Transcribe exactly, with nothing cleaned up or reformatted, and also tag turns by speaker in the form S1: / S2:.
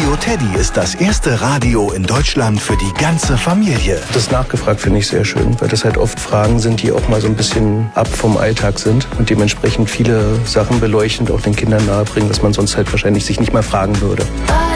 S1: Radio Teddy ist das erste Radio in Deutschland für die ganze Familie.
S2: Das nachgefragt finde ich sehr schön, weil das halt oft Fragen sind, die auch mal so ein bisschen ab vom Alltag sind und dementsprechend viele Sachen beleuchtend auch den Kindern nahebringen, was man sonst halt wahrscheinlich sich nicht mal fragen würde.